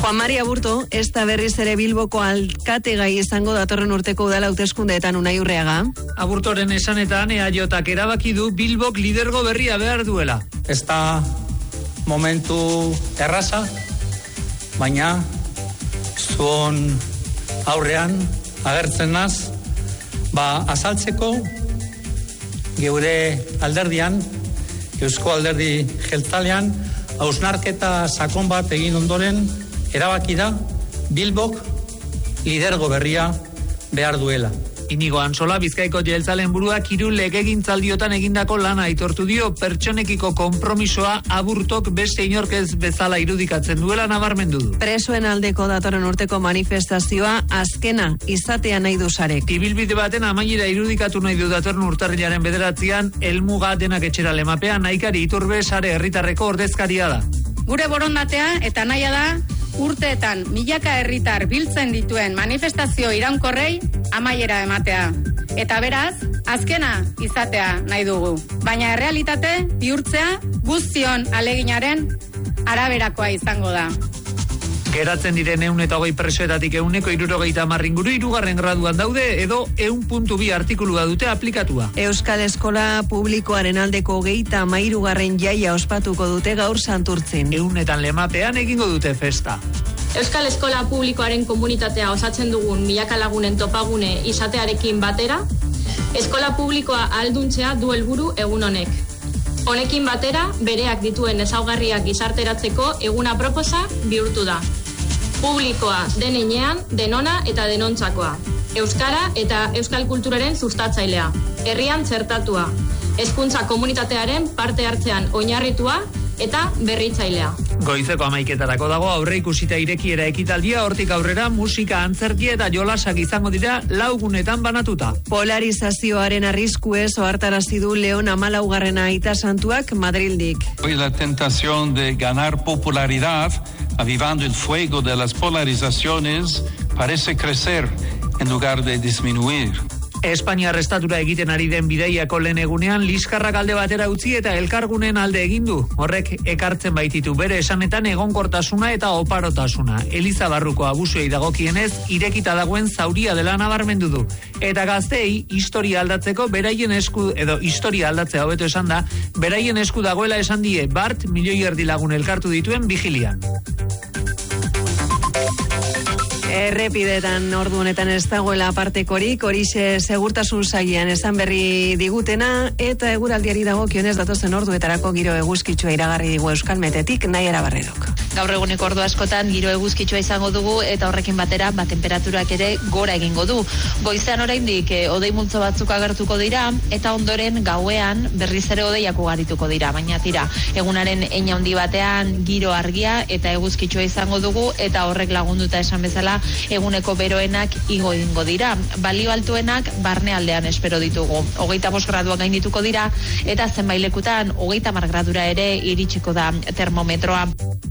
Juan Mari Aburto, ez da berriz ere Bilboko alkategai izango datorren urteko udala hauteskundeetan Unai Urreaga. Aburtoren esanetan EAJak erabaki du Bilbok lidergo berria behar duela. Ez da momentu erraza, baina zuon aurrean agertzen naz, azaltzeko geure alderdian, Eusko Alderdi Jeltzalean, hausnarketa sakon bat egin ondoren, erabaki da Bilbok lidergo berria behar duela. Inigo Antsola, Bizkaiko jeltzaleen buruak 3 legegintzaldiotan egindako lana aitortu dio, pertsonekiko konpromisoa Aburtok beste inork ez bezala irudikatzen duela nabarmendu du. Presoen aldeko datorren urteko manifestazioa azkena izatea nahi du Sarek. Ibilbide baten amaiera irudikatu nahi du datorren urtarrilaren 9 helmuga denak etxera lemapean Naikari Iturbe Sare herritarreko ordezkaria da. Gure borondatea eta nahia da urteetan milaka herritar biltzen dituen manifestazio iraunkorrei amaiera ematea. Eta beraz, azkena izatea nahi dugu. Baina errealitate bihurtzea guztion aleginaren araberakoa izango da. Geratzen diren 120 presoetatik 170 inguru 3. graduan daude edo 100.2 artikulua dute aplikatua. Euskal Eskola Publikoaren aldeko 33. jaia ospatuko dute gaur Santurtzin. 100 lemapean egingo dute festa. Euskal Eskola Publikoaren komunitatea osatzen dugun milaka lagunen topagune izatearekin batera, eskola publikoa ahalduntzea du helburu egun honek. Honekin batera, bereak dituen ezaugarriak gizarteratzeko eguna proposa bihurtu da. Publikoa denean, denona eta denontzakoa. Euskara eta euskal kulturaren sustatzailea. Herrian txertatua. Hezkuntza komunitatearen parte hartzean oinarritua eta berritzailea. Goizeko 11:00 dago aurre ikusita irekiera ekitaldia, hortik aurrera musika, antzerkia eta jolasak izango dira 4 gunetan banatuta. Polarizazioaren arriskuez ohartarazi du Leon 14. Aita Santuak Madrildik. Hoy la tentación de ganar popularidad, avivando el fuego de las polarizaciones, parece crecer en lugar de disminuir. Espainiar estatura egiten ari den bidaiako lehen egunean liskarrak alde batera utzi eta elkargunen alde egin du. Horrek ekartzen baititu bere esanetan egonkortasuna eta oparotasuna. Eliza barruko abusuei dagokienez irekita dagoen zauria dela nabarmendu du. Eta gazteei historia aldatzeko beraien esku, edo historia aldatzea hobeto esan da, beraien esku dagoela esan die Bart 1,5 milioi lagun elkartu dituen vigilian. Errepidetan ordu honetan ez dagoela apartekorik, horixe segurtasun sailean esan berri digutena, eta eguraldiari dagokionez datozen orduetarako giro eguzkitsua iragarri digu Euskal Metetik Naiara Barredok. Gaur eguneko ordu askotan giro eguzkitsua izango dugu eta horrekin batera temperaturak ere gora egingo du. Goizean oraindik hodei multzo batzuk agertuko dira eta ondoren gauean berriz ere hodeiak ugarituko dira, baina tira egunaren hein handi batean giro argia eta eguzkitsua izango dugu eta horrek lagunduta esan bezala eguneko beroenak igo egingo dira. Balio altuenak barnealdean espero ditugu. 25 graduak gaindituko dira eta zenbait lekutan 30 gradura ere iritsiko da termometroa.